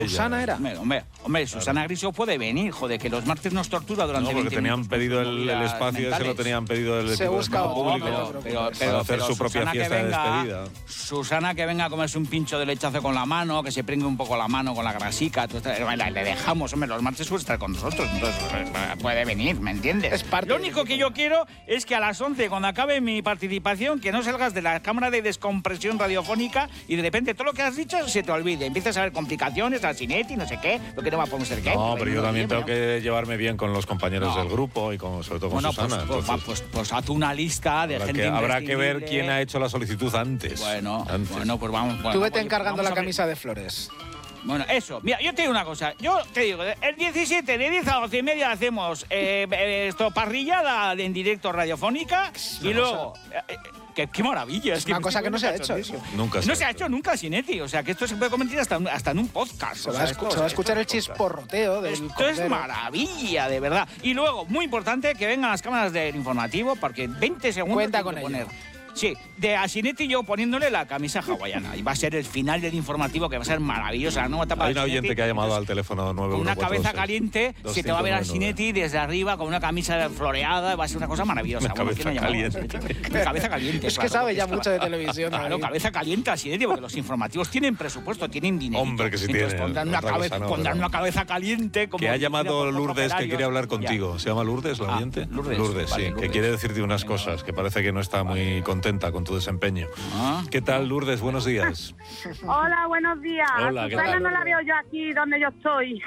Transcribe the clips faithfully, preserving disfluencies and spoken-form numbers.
¿Susana era? Hombre, hombre, hombre claro. Susana Griso puede venir, joder, que los martes nos tortura durante No, porque veinte tenían minutos pedido el, el espacio ese, lo tenían pedido el Se equipo busca de otro, público no, pero, pero, para pero, hacer pero su propia Susana fiesta que venga, de despedida. Susana que venga a comerse un pincho de lechazo con la mano, que se pringue un poco la mano con la grasica, tú estás, le dejamos, hombre, los martes suele estar con nosotros, entonces puede venir, ¿me entiendes? Es parte Lo único que yo quiero es que a las once, cuando acabe mi participación, que no salgas de la cámara de descompresión radiofónica y de repente todo lo que has dicho se te olvide. Empiezas a ver complicaciones, al Sinetti, no sé qué, lo que no va a poder ser qué. No, pero yo también tengo bien, que llevarme bien con los compañeros No. del grupo y con, sobre todo con Bueno, Susana. pues, pues, entonces, pues, pues haz una lista de habrá gente que, habrá que ver imprescindible. quién ha hecho la solicitud antes. Bueno, antes. bueno, pues vamos. Bueno, Tú vete oye, encargando vamos la a ver. camisa de flores. Bueno, eso. Mira, yo te digo una cosa. Yo te digo, el diecisiete de diez a doce y media hacemos eh, eh, esto, parrillada en directo radiofónica y luego... eh, eh, qué, qué maravilla. Es una que cosa que no se ha hecho hecho, eso. Nunca se No ha se ha hecho. hecho nunca, Sinetti. O sea, que esto se puede convertir hasta, hasta en un podcast. Se o va, sea, a, escu- esto- se va a escuchar el esto es chisporroteo del Esto es cordero. maravilla, de verdad. Y luego, muy importante, que vengan las cámaras del informativo, porque veinte segundos Cuenta tengo con que ello. poner. Sí, de Asinetti y yo poniéndole la camisa hawaiana. Y va a ser el final del informativo, que va a ser maravillosa. La nueva etapa Hay de una oyente Asinetti. que ha llamado al Entonces, teléfono nueve con uno una cuatro cabeza seis. caliente, se te va a ver a dos cinco nueve nueve. Asinetti desde arriba con una camisa floreada. Va a ser una cosa maravillosa. Una Bueno, cabeza ¿quién ha llamado? caliente. Una cabeza caliente. Es que claro, sabe porque ya es mucho cala- de televisión. Claro, David. cabeza caliente Asinetti, porque los informativos tienen presupuesto, tienen dinero. Hombre, que sí Entonces tienen, pondrán una, otra cabe- cosa no, pondrán pero- una cabeza caliente. Como Que ha dirigida llamado por Lourdes que operarios. quiere hablar Ya. contigo. ¿Se llama Lourdes, la Ah, oyente? Lourdes, sí, vale, que Lourdes. quiere decirte unas Venga, cosas, que parece que no está muy contenta con tu desempeño. Ah. ¿Qué tal, Lourdes? Buenos días. Hola, buenos días. Hola, ¿qué Susana tal? no la veo yo aquí donde yo estoy.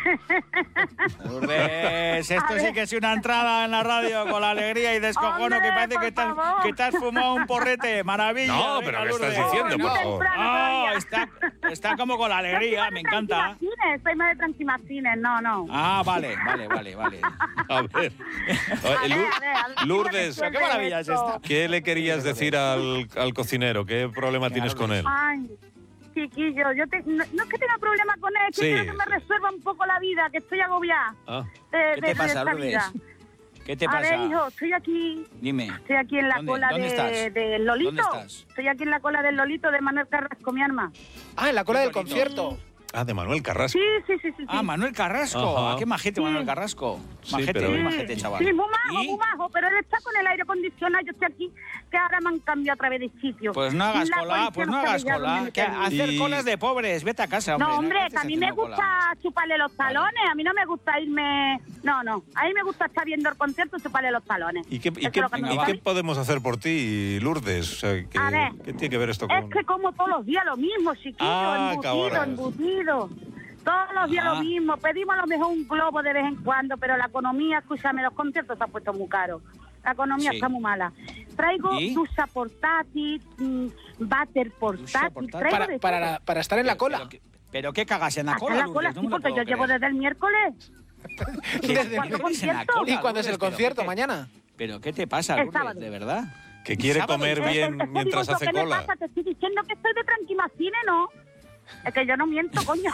Lourdes, esto A sí ver. que es una entrada en la radio con la alegría y descojono Hombre, que parece por que te, has, favor. que te has fumado un porrete. Maravilla. No, Venga, pero ¿qué Lourdes. estás diciendo, Oh, por muy favor? temprano Ah, todavía. está, está como con la alegría, me encanta. Tranquimacines, soy más de Tranquimacines, no, no. Ah, vale, vale, vale, vale. A ver. Oye, A ver, Lu- a ver, a ver, Lourdes, ¿qué qué maravilla es esta. ¿qué le querías decir al, al cocinero? ¿Qué problema tienes con él? Ay, chiquillo, yo te- no, no es que tenga problema con él, es que Sí. quiero que me resuelva un poco la vida, que estoy agobiada Ah, de, ¿Qué de- te de pasa, esta Lourdes? vida. ¿Qué te A pasa? ver, hijo, estoy aquí, Dime. estoy aquí en la ¿Dónde? cola ¿Dónde de, estás? del Lolito. ¿Dónde estás? Estoy aquí en la cola del Lolito de Manuel Carrasco, mi arma. Ah, en la cola Qué del bonito. concierto. ah, de Manuel Carrasco. Sí, sí, sí, sí. sí. Ah, Manuel Carrasco. Ajá. Ah, qué majete, Sí. Manuel Carrasco. Sí, Majete, pero- muy Sí, majete, chaval. sí, muy majo, ¿Y? muy majo, pero él está con el aire acondicionado, yo estoy aquí, que ahora me han cambiado otra vez de sitio. Pues no hagas La cola, policía pues no sabe hagas ya dónde cola. me Que tengo. hacer Y- colas de pobres. Vete a casa, hombre. No, hombre, ¿qué que a haces mí me haciendo cola? gusta chuparle los talones, a mí no me gusta irme... No, no, a mí me gusta estar viendo el concierto y chuparle los talones. ¿Y qué, y Eso qué- es lo que me y gusta a qué mí. podemos hacer por ti, Lourdes? O sea, ¿qué, A ver, ¿qué tiene que ver esto Es con...? que como todos los días lo mismo, chiquillo, Ah, embutido, cabrones. embutido. Todos los días Ah. lo mismo. Pedimos a lo mejor un globo de vez en cuando, pero la economía, escúchame, los conciertos se han puesto muy caros. La economía Sí. está muy mala. Traigo ¿Y? ducha portátil, mm, váter portátil, portátil. traigo Para, de para, todo. la- para estar en la Pero- cola. Pero, ¿qué- pero qué cagas en la Hasta cola, en la cola, Lourdes? No sí, me lo porque yo puedo llevo creer. desde el miércoles. Desde- ¿Cuándo ¿Qué haces en la concierto? cola, ¿Y cuándo es el Lourdes? ¿Pero concierto? qué te- ¿Mañana? ¿Pero qué te pasa, El Lourdes? sábado. ¿De verdad? Que quiere sábado, comer ¿eh? bien Es que mientras digo, hace ¿qué me cola. pasa? Te estoy diciendo que estoy de Tranquimacine, ¿no? Es que yo no miento, coño.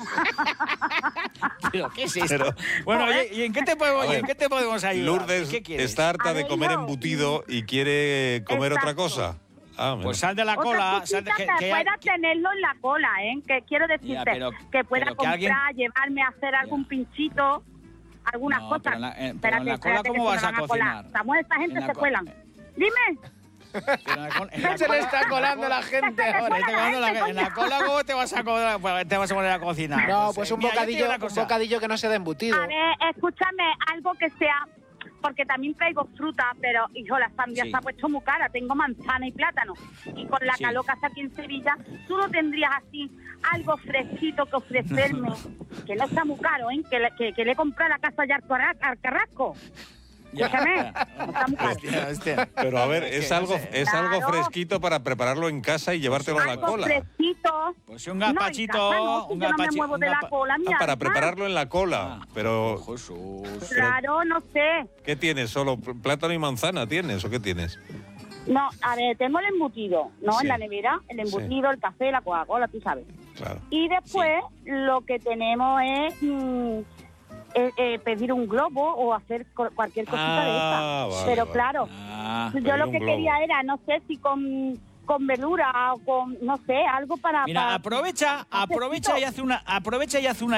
¿Pero qué es esto? Pero- Bueno, Joder. oye, ¿y en qué te podemos, A y en ver, qué te podemos ayudar? Lourdes ¿Qué quieres? está harta A de ver, comer yo- embutido y quiere comer otra Exacto. cosa. Ah, mira. Pues sal de la Otra cola. cosita Sal de, que, que, que- pueda que- tenerlo en la cola, ¿eh? Que quiero decirte Ya, pero- que pueda pero que comprar, alguien- llevarme a hacer algún pinchito, algunas No, cosas. pero en la- eh, pero en Espérate, la cola, espérate, ¿cómo que vas se me a van colar. cocinar? Samuel, esta gente En la se co- cuelan. Dime. pero en la cola- en la Se le cola- está colando la gente ahora. Ahí te colando la- en la cola, ¿cómo te vas a, co- pues, te vas a poner a cocinar? No, pues eh, un mira, yo te digo bocadillo, una un cosa. bocadillo que no sea de embutido. A ver, escúchame, algo que sea... Porque también traigo fruta, pero, hijo, la sandía Sí. se ha puesto muy cara. Tengo manzana y plátano. Y con la Sí. calor que hace aquí en Sevilla, tú no tendrías así algo fresquito que ofrecerme. Que no está muy caro, ¿eh? Que le, que, que le he comprado la casa ya al Carra- al Carrasco. Ya, Escúchame, ya. no está muy caro. Hostia, hostia. Pero a ver, Es que es no algo, sé. es algo Claro. fresquito para prepararlo en casa y llevártelo a la Algo cola. fresquito. Pues un No, en gazpachito, casa no, si un yo no me gazpachi- muevo un de la gazpa- cola, mi Ah, para alma. prepararlo en la cola. Pero, Jesús. Claro, no sé. ¿qué tienes? ¿Solo pl- plátano y manzana tienes o qué tienes? No, a ver, tengo el embutido, ¿no? Sí. En la nevera, el embutido, el café, la Coca-Cola, tú sabes. Claro. Y después lo que tenemos es mm, eh, eh, pedir un globo o hacer co- cualquier cosita Ah, de esta. vale, Pero vale. claro, Ah, yo pedir lo un que globo. quería era, no sé si con con verdura o con, no sé, algo para... Mira, para- aprovecha, aprovecha y hace una, aprovecha y hace una